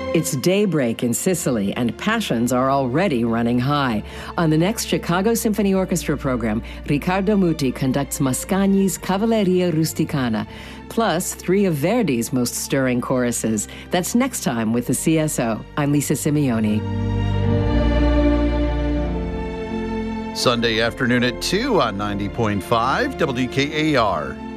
It's daybreak in Sicily, and passions are already running high. On the next Chicago Symphony Orchestra program, Riccardo Muti conducts Mascagni's Cavalleria Rusticana, plus 3 of Verdi's most stirring choruses. That's next time with the CSO. I'm Lisa Simeone. Sunday afternoon at 2 on 90.5 WKAR.